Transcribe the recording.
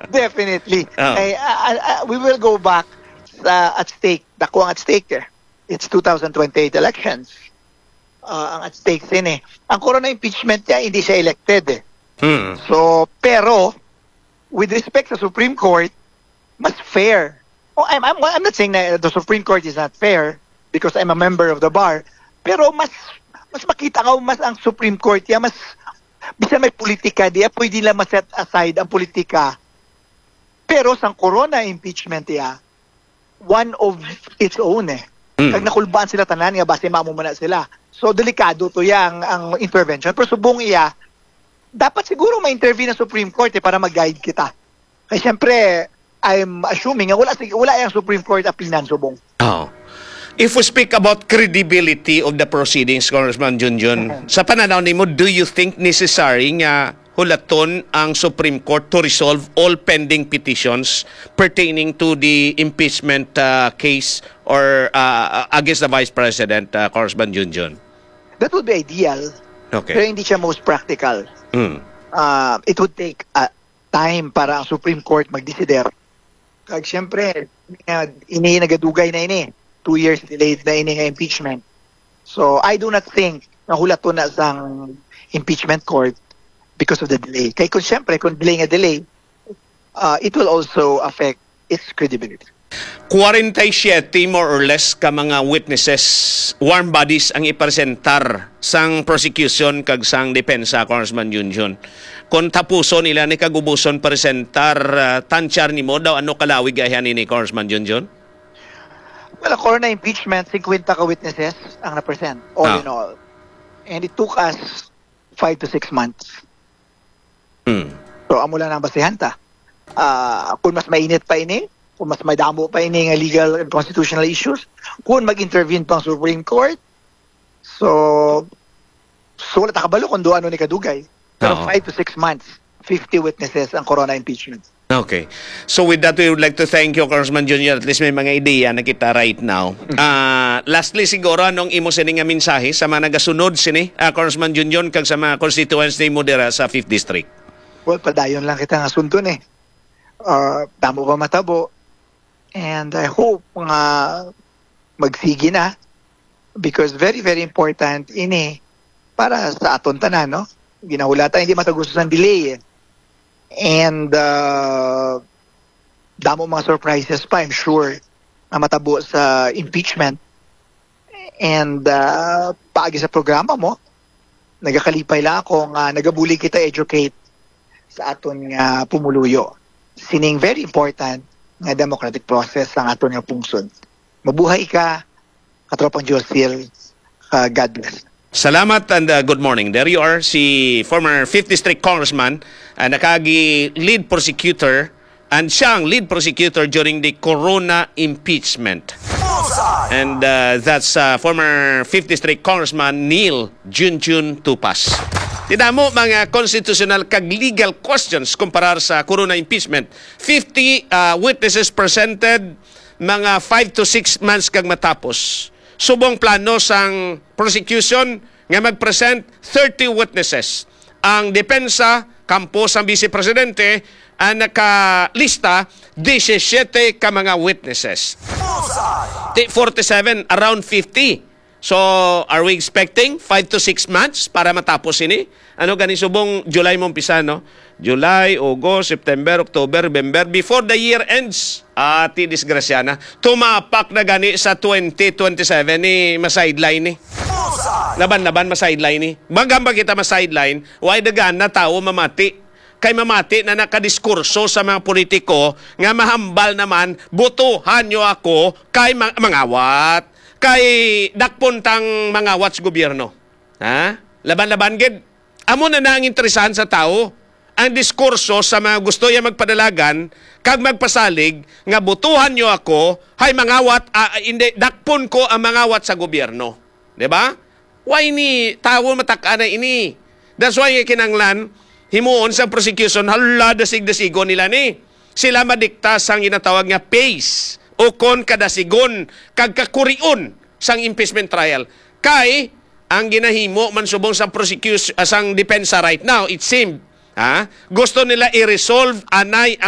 Definitely. Oh. We will go back at stake. Dako ang at stake eh. It's 2028 elections. Ang at stake din eh. Ang corona impeachment niya, hindi siya elected eh. So, pero, with respect sa Supreme Court, mas fair. Oh, I'm not saying that the Supreme Court is not fair because I'm a member of the bar. Pero mas makita nga mas ang Supreme Court ya mas bisan may politika diya pwede lang ma-set aside ang politika. Pero sa corona impeachment ya one of its own eh. Kag nakulbaan sila tanan nga base mamumuna sila. So delikado to yang ang intervention. Pero subong iya dapat siguro ma-intervene ang Supreme Court eh, para mag-guide kita. Kasi syempre I'm assuming wala yung Supreme Court apinan subong. Oh. If we speak about credibility of the proceedings, Congressman Junjun, sa pananaw nimo, do you think necessary nga hulaton ang Supreme Court to resolve all pending petitions pertaining to the impeachment case or against the Vice President, Congressman Junjun? That would be ideal. Okay. Pero hindi siya most practical. It would take time para ang Supreme Court mag-decider. Kag siyempre, ini nagadugay na ini. 2 years delayed na ini nga impeachment. So, I do not think na hulaton na sang impeachment court because of the delay. Kaya kung siyempre, kung delay, it will also affect its credibility. 47 more or less ka mga witnesses, warm bodies ang ipresentar sang prosecution kag sang depensa, Congressman Junjun. Kung tapuson nila ni kagubuson presentar, tansyar ni mo daw ano kalawig ayan ni Congressman Junjun? Well, corona impeachment, 50 ka witnesses ang na-present, all in all. And it took us 5 to 6 months. So, amo lang ang basihan ta. Kung mas mainit pa ini, kung mas may damo pa ini nga legal and constitutional issues, kung mag-intervene pang Supreme Court, so wala ta kabalo kung doon ano ni kadugay. Pero 5 to 6 months, 50 witnesses ang corona impeachment. Okay. So with that, we would like to thank you, Congressman Junior. At least may mga ideya na kita right now. Lastly, siguro, anong imo sini nga mensahe sa mga nagasunod sini, Congressman Junior, kag sa mga constituents ni mo dira sa 5th District? Well, padayon lang kita nga sunton eh. Damo pa matabo. And I hope nga magsigi na because very, very important ini para sa aton tanan, no? Ginahulatan, hindi matagustusan delay eh. And damo mga surprises pa, I'm sure, na matabo sa impeachment. And paagi sa programa mo, nagakalipay lang ako nga nagabuli kita educate sa aton nga pumuluyo. Sining very important nga democratic process ang aton nga pungsod. Mabuhay ka, katropang Josil, God bless. Salamat and good morning. There you are, si former 5th District Congressman, nakagi lead prosecutor, and siyang lead prosecutor during the corona impeachment. And that's former 5th District Congressman Neil Junjun Tupas. Tinamo mga constitutional kag legal questions kumparar sa corona impeachment. 50 witnesses presented, mga 5 to 6 months kag matapos. Subong plano sang prosecution nga mag-present 30 witnesses. Ang depensa, kampo sang Vice Presidente, ang nakalista 17 ka mga witnesses. 47, around 50. So, are we expecting 5 to 6 months para matapos ini? Ano gani subong July mong pisa, no? July, August, September, October, November, before the year ends. Ati disgrasya na. Tumapak na gani sa 2027 ni ma-sideline ni. Laban-laban ma-sideline ni. Magamba kita ma-sideline, why dagan na tao mamati. Kay mamati na nakadiskurso sa mga politiko nga mahambal naman, butuhan nyo ako kay mangawat. Kay dakpuntang mangawat sa gobyerno. Ha? Laban-laban gid. Amo na ang interesahan sa tao. Ang diskurso sa mga gusto niya magpadalagan, kag magpasalig, nga butuhan nyo ako, hay mangawat, hindi, dakpon ko ang mangawat sa gobyerno. Diba? Why ni tao matakana ini? That's why kinanglan, himuon sa prosecution, hala dasig-dasigon nila ni. Sila madikta sang inatawag nga pace o kon kadasigon kag kakuriun sang impeachment trial. Kay ang ginahimo man subong sa prosecution sang depensa right now, it seemed gusto nila i-resolve anay